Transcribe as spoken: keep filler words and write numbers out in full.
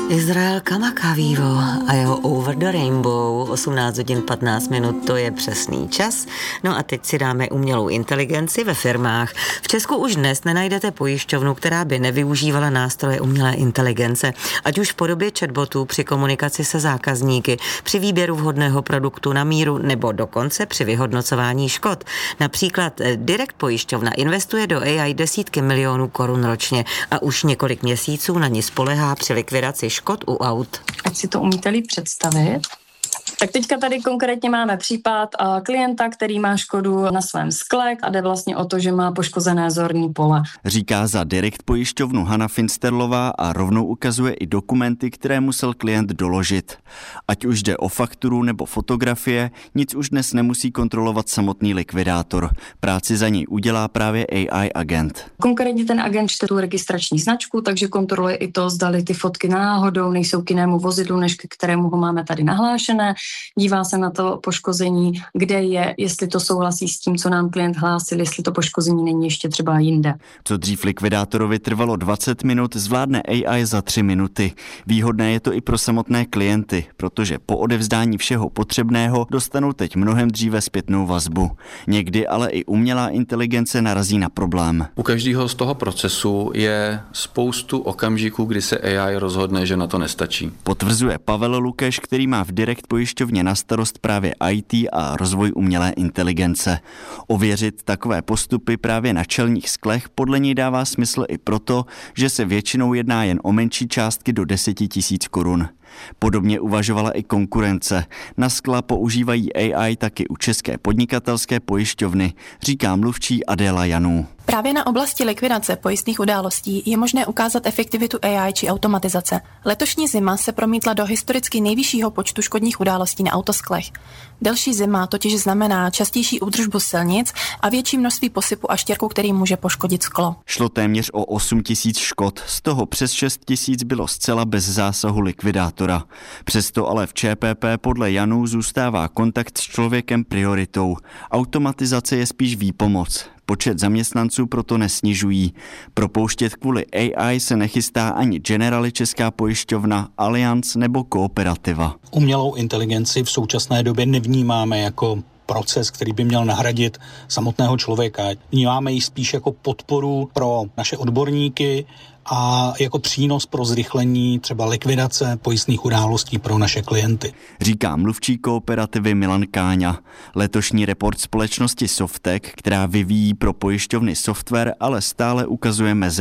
Izrael Kamakawiwo a jeho Over the Rainbow, osmnáct hodin patnáct minut, to je přesný čas. No a teď si dáme umělou inteligenci ve firmách. V Česku už dnes nenajdete pojišťovnu, která by nevyužívala nástroje umělé inteligence, ať už v podobě chatbotů při komunikaci se zákazníky, při výběru vhodného produktu na míru nebo dokonce při vyhodnocování škod. Například Direct pojišťovna investuje do A I desítky milionů korun ročně a už několik měsíců na ní spolehá při likvidaci škod u aut. Ať si to umíte líp představit. Tak teďka tady konkrétně máme případ klienta, který má škodu na svém skle a jde vlastně o to, že má poškozené zorní pole. Říká za Direct pojišťovnu Hana Finsterlová a rovnou ukazuje i dokumenty, které musel klient doložit. Ať už jde o fakturu nebo fotografie, nic už dnes nemusí kontrolovat samotný likvidátor. Práci za něj udělá právě A I agent. Konkrétně ten agent čte tu registrační značku, takže kontroluje i to, zdali ty fotky náhodou nejsou k jinému vozidlu, než k kterému ho máme tady nahlášené. Dívá se na to poškození, kde je, jestli to souhlasí s tím, co nám klient hlásil, jestli to poškození není ještě třeba jinde. Co dřív likvidátorovi trvalo dvacet minut, zvládne A I za tři minuty. Výhodné je to i pro samotné klienty, protože po odevzdání všeho potřebného dostanou teď mnohem dříve zpětnou vazbu. Někdy ale i umělá inteligence narazí na problém. U každého z toho procesu je spoustu okamžiků, kdy se A I rozhodne, že na to nestačí. Potvrzuje Pavel Lukeš, který má v Direct pojišťovně na starost právě I T a rozvoj umělé inteligence. Ověřit takové postupy právě na čelních sklech podle něj dává smysl i proto, že se většinou jedná jen o menší částky do deseti tisíc korun. Podobně uvažovala i konkurence. Na skla používají A I taky u České podnikatelské pojišťovny, říká mluvčí Adéla Janů. Právě na oblasti likvidace pojistných událostí je možné ukázat efektivitu A I či automatizace. Letošní zima se promítla do historicky nejvyššího počtu škodních událostí na autosklech. Delší zima totiž znamená častější údržbu silnic a větší množství posypu a štěrku, který může poškodit sklo. Šlo téměř o osm tisíc škod, z toho přes šest tisíc bylo zcela bez zásahu likvidátora. Přesto ale v Č P P podle Janů zůstává kontakt s člověkem prioritou. Automatizace je spíš výpomoc. Počet zaměstnanců proto nesnižují. Propouštět kvůli A I se nechystá ani Generali Česká pojišťovna, Allianz nebo Kooperativa. Umělou inteligenci v současné době nevnímáme jako proces, který by měl nahradit samotného člověka. Vnímáme ji spíš jako podporu pro naše odborníky a jako přínos pro zrychlení třeba likvidace pojistných událostí pro naše klienty. Říká mluvčí Kooperativy Milan Káňa. Letošní report společnosti Softec, která vyvíjí pro pojišťovny software, ale stále ukazuje meze.